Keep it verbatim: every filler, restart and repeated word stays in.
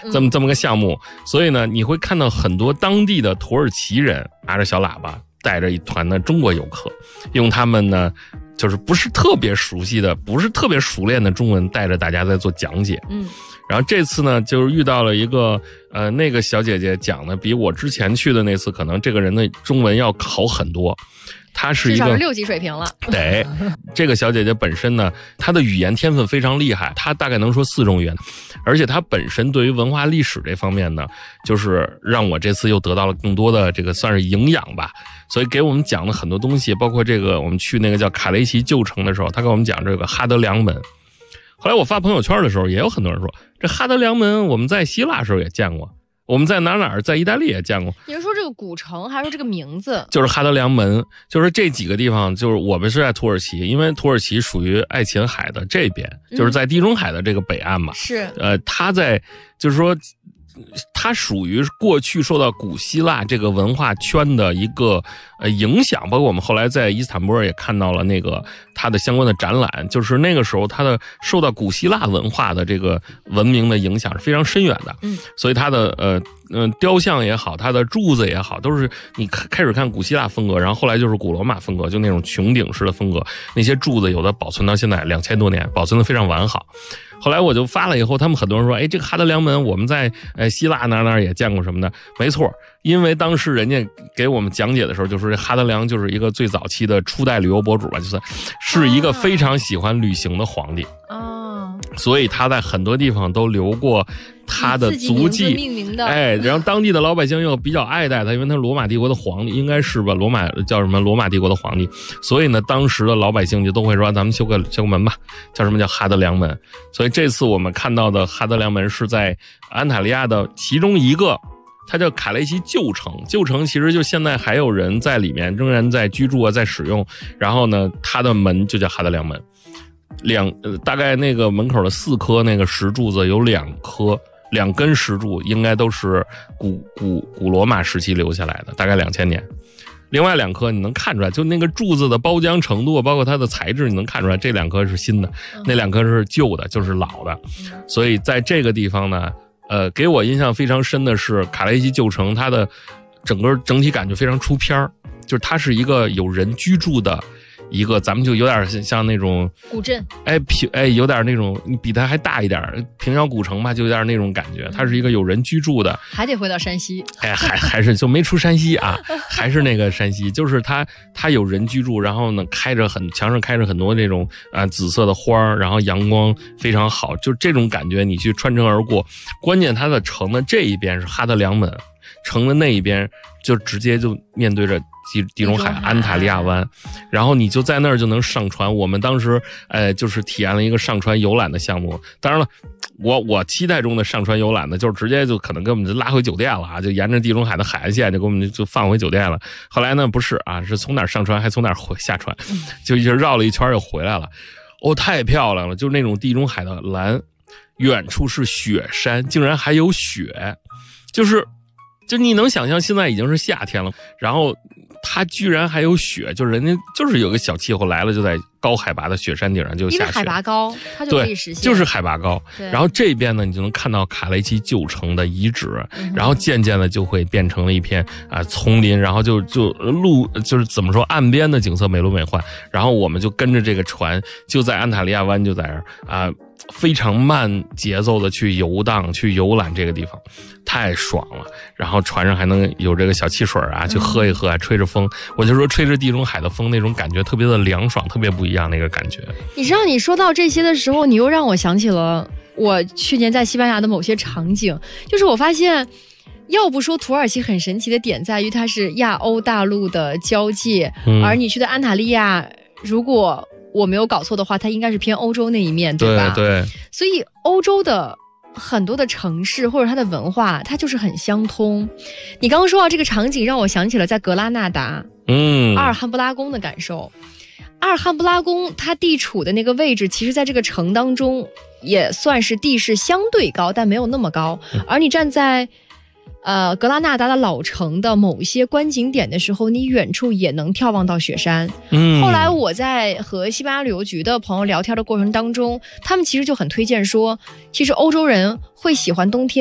这么这么个项目。所以呢，你会看到很多当地的土耳其人拿着小喇叭，带着一团的中国游客，用他们呢就是不是特别熟悉的、不是特别熟练的中文，带着大家在做讲解。 嗯。 然后这次呢，就是遇到了一个呃，那个小姐姐讲的比我之前去的那次，可能这个人的中文要好很多。她是一个至少是六级水平了。 对，这个小姐姐本身呢，她的语言天分非常厉害，她大概能说四种语言，而且她本身对于文化历史这方面呢，就是让我这次又得到了更多的这个算是营养吧。所以给我们讲了很多东西，包括这个我们去那个叫卡雷奇旧城的时候，她给我们讲这个哈德良门。后来我发朋友圈的时候，也有很多人说，这哈德良门我们在希腊时候也见过，我们在哪哪儿，在意大利也见过。 你是说这个古城，还是说这个名字？ 就是哈德良门，就是这几个地方，就是我们是在土耳其，因为土耳其属于爱琴海的这边，就是在地中海的这个北岸嘛。 是、 嗯，呃，它在，就是说，它属于过去受到古希腊这个文化圈的一个呃影响，包括我们后来在伊斯坦布尔也看到了那个它的相关的展览，就是那个时候它的受到古希腊文化的这个文明的影响是非常深远的。 嗯， 所以它的呃嗯、呃、雕像也好，它的柱子也好，都是你开始看古希腊风格，然后后来就是古罗马风格，就那种穹顶式的风格，那些柱子有的保存到现在两千多年，保存的非常完好。后来我就发了以后，他们很多人说，哎，这个哈德良门我们在呃希腊哪哪也见过什么的。没错，因为当时人家给我们讲解的时候，就说这哈德良就是一个最早期的初代旅游博主吧，就是是一个非常喜欢旅行的皇帝。 哦， 所以他在很多地方都留过他的足迹， 命名的。 哎，然后当地的老百姓又比较爱戴他，因为他是罗马帝国的皇帝，应该是吧？罗马叫什么？罗马帝国的皇帝，所以呢，当时的老百姓就都会说，咱们修个修个门吧，叫什么叫哈德良门。所以这次我们看到的哈德良门是在安塔利亚的其中一个，它叫卡雷奇旧城。旧城其实就现在还有人在里面，仍然在居住啊，在使用。然后呢，它的门就叫哈德良门。两呃，大概那个门口的四颗那个石柱子有两颗。两根石柱应该都是古古古罗马时期留下来的，大概两千年。另外两颗你能看出来，就那个柱子的包浆程度，包括它的材质，你能看出来这两颗是新的，那两颗是旧的，就是老的。所以在这个地方呢，呃，给我印象非常深的是卡雷奇旧城，它的整个整体感觉非常出片儿，就是它是一个有人居住的。一个咱们就有点像那种古镇， 哎平哎有点那种比它还大一点平遥古城吧，就有点那种感觉。它是一个有人居住的， 还得回到山西， 哎还还是就没出山西啊，还是那个山西，就是它它有人居住，然后呢开着很墙上开着很多这种啊、呃、紫色的花，然后阳光非常好，就这种感觉你去穿城而过。关键它的城的这一边是哈德良门，城的那一边就直接就面对着地地中海安塔利亚湾，然后你就在那儿就能上船。我们当时呃就是体验了一个上船游览的项目。当然了，我我期待中的上船游览呢，就是直接就可能给我们就拉回酒店了啊，就沿着地中海的海岸线就给我们就放回酒店了。后来呢不是啊，是从哪儿上船还从哪儿回下船，就一直绕了一圈又回来了。哦，太漂亮了，就是那种地中海的蓝，远处是雪山，竟然还有雪，就是就你能想象现在已经是夏天了，然后它居然还有雪，就是人家就是有个小气候来了，就在高海拔的雪山顶上就下雪， 因为海拔高，它就可以实现。 就是海拔高。然后这边呢，你就能看到卡雷奇旧城的遗址， 嗯、 然后渐渐的就会变成了一片啊、呃、丛林，然后就就路就是怎么说，岸边的景色美轮美奂。然后我们就跟着这个船，就在安塔利亚湾就在这儿啊。呃非常慢节奏的去游荡去游览这个地方，太爽了。然后船上还能有这个小汽水啊，去喝一喝啊，吹着风。我就说吹着地中海的风，那种感觉特别的凉爽，特别不一样那个感觉。 你知道你说到这些的时候，你又让我想起了我去年在西班牙的某些场景。就是我发现要不说土耳其很神奇的点在于它是亚欧大陆的交界、嗯、而你去的安塔利亚，如果我没有搞错的话，它应该是偏欧洲那一面，对吧？ 对对。 所以欧洲的很多的城市或者它的文化，它就是很相通。你刚刚说到这个场景，让我想起了在格拉纳达，嗯，阿尔汉布拉宫的感受。阿尔汉布拉宫它地处的那个位置，其实在这个城当中也算是地势相对高，但没有那么高。而你站在呃，格拉纳达的老城的某一些观景点的时候，你远处也能眺望到雪山。嗯，后来我在和西班牙旅游局的朋友聊天的过程当中，他们其实就很推荐说，其实欧洲人会喜欢冬天